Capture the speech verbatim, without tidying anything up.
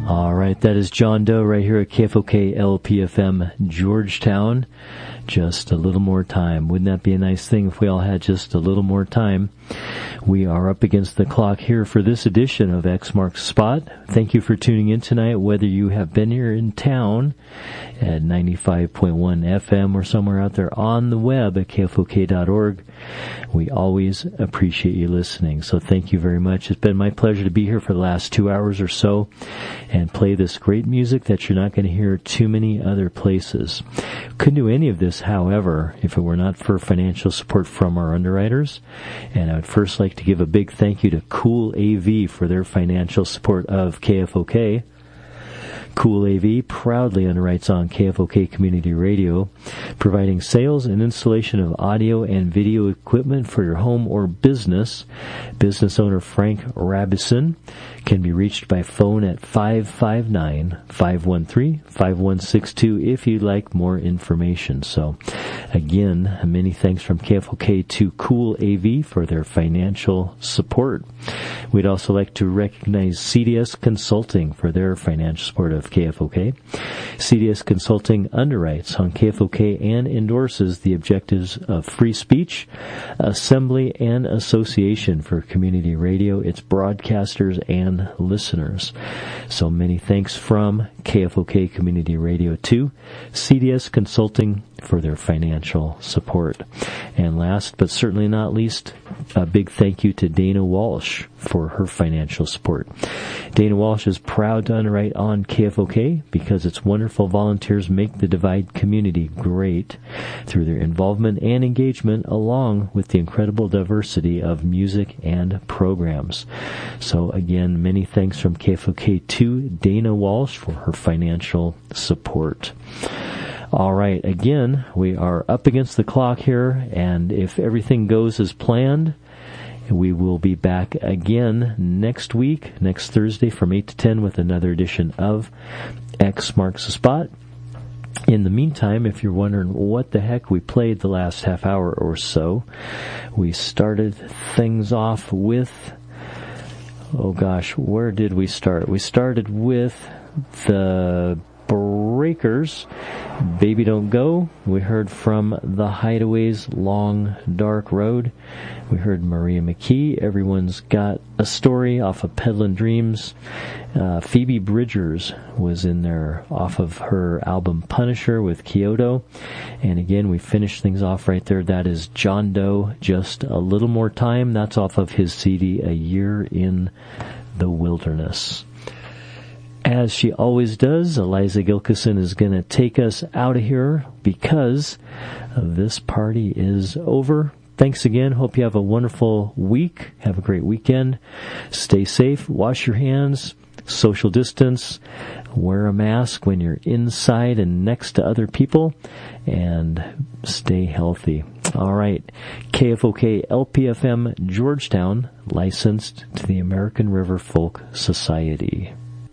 All right, that is John Doe right here at K F O K L P F M Georgetown. Just a little more time. Wouldn't that be a nice thing if we all had just a little more time? We are up against the clock here for this edition of X Marks the Spot. Thank you for tuning in tonight, whether you have been here in town at ninety-five point one F M or somewhere out there on the web at K F O K dot org. We always appreciate you listening, so thank you very much. It's been my pleasure to be here for the last two hours or so and play this great music that you're not going to hear too many other places. Couldn't do any of this, however, if it were not for financial support from our underwriters. And I would first like to give a big thank you to Cool A V for their financial support of K F O K. Cool A V proudly underwrites on K F O K Community Radio, providing sales and installation of audio and video equipment for your home or business. Business owner Frank Rabison can be reached by phone at five five nine, five one three, five one six two if you'd like more information. So, again, many thanks from K F O K to Cool A V for their financial support. We'd also like to recognize C D S Consulting for their financial support of K F O K. C D S Consulting underwrites on K F O K and endorses the objectives of free speech, assembly, and association for community radio, its broadcasters, and listeners. So many thanks from K F O K Community Radio to C D S Consulting for their financial support. And last but certainly not least, a big thank you to Dana Walsh for her financial support. Dana Walsh is proud to underwrite on K F O K because its wonderful volunteers make the Divide community great through their involvement and engagement along with the incredible diversity of music and programs. So again, many thanks from K F O K to Dana Walsh for her financial support. All right, again, we are up against the clock here, and if everything goes as planned, we will be back again next week, next Thursday from eight to ten with another edition of X Marks the Spot. In the meantime, if you're wondering what the heck we played the last half hour or so, we started things off with, oh gosh, where did we start? We started with the Breakers, Baby Don't Go. We heard from The Hideaways, Long Dark Road. We heard Maria McKee, Everyone's Got a Story off of Peddlin' Dreams. Uh, Phoebe Bridgers was in there off of her album Punisher with Kyoto. And again, we finished things off right there. That is John Doe, Just a Little More Time. That's off of his C D, A Year in the Wilderness. As she always does, Eliza Gilkison is going to take us out of here because this party is over. Thanks again. Hope you have a wonderful week. Have a great weekend. Stay safe. Wash your hands. Social distance. Wear a mask when you're inside and next to other people. And stay healthy. All right. K F O K L P F M Georgetown, licensed to the American River Folk Society.